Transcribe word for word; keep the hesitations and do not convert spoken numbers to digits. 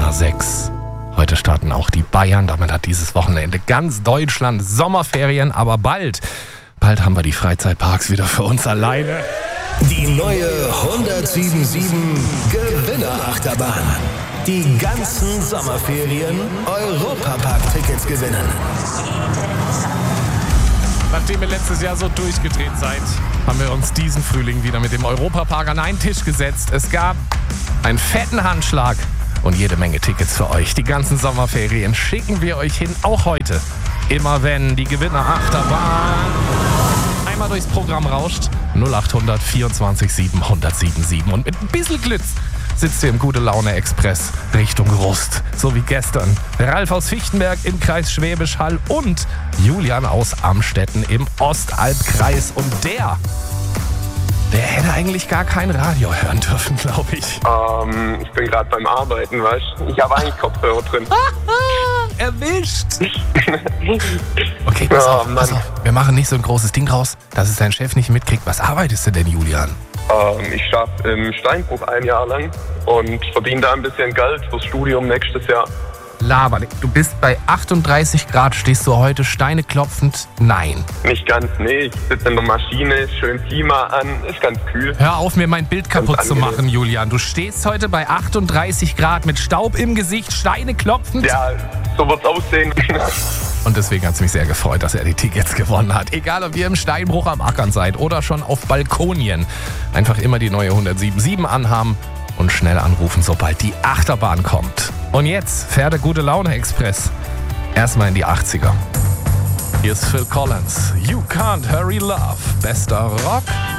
Jahr sechs. Heute starten auch die Bayern. Damit hat dieses Wochenende ganz Deutschland Sommerferien. Aber bald, bald haben wir die Freizeitparks wieder für uns alleine. Die neue hundertsieben Gewinnerachterbahn. Die ganzen Sommerferien Europapark-Tickets gewinnen. Nachdem ihr letztes Jahr so durchgedreht seid, haben wir uns diesen Frühling wieder mit dem Europapark an einen Tisch gesetzt. Es gab einen fetten Handschlag und jede Menge Tickets für euch. Die ganzen Sommerferien schicken wir euch hin, auch heute. Immer wenn die Gewinnerachterbahn einmal durchs Programm rauscht, null acht hundert vierundzwanzig sieben hundert siebenundsiebzig. Und mit ein bisschen Glitz sitzt ihr im Gute-Laune-Express Richtung Rust. So wie gestern. Ralf aus Fichtenberg im Kreis Schwäbisch Hall und Julian aus Amstetten im Ostalbkreis. Und der, der hätte eigentlich gar kein Radio hören dürfen, glaube ich. Ähm, ich bin gerade beim Arbeiten, weißt du? Ich habe eigentlich Kopfhörer drin. Erwischt! Okay, pass Oh, auf, pass Mann. auf. Wir machen nicht so ein großes Ding raus, dass es dein Chef nicht mitkriegt. Was arbeitest du denn, Julian? Ähm, ich arbeite im Steinbruch ein Jahr lang und verdiene da ein bisschen Geld fürs Studium nächstes Jahr. Laber. Du bist bei achtunddreißig Grad, stehst du heute Steine klopfend? Nein. Nicht ganz, nee, ich sitze in der Maschine, schön Klima an, ist ganz kühl. Hör auf, mir mein Bild kaputt Ganz zu angenehm. machen, Julian. Du stehst heute bei achtunddreißig Grad mit Staub im Gesicht, Steine klopfend. Ja, so wird's aussehen. Und deswegen hat es mich sehr gefreut, dass er die Tickets gewonnen hat. Egal, ob ihr im Steinbruch am Ackern seid oder schon auf Balkonien. Einfach immer die neue hundertsiebundsiebzig anhaben und schnell anrufen, sobald die Achterbahn kommt. Und jetzt fährt der Gute-Laune-Express erstmal in die achtziger. Hier ist Phil Collins. You Can't Hurry Love. Bester Rock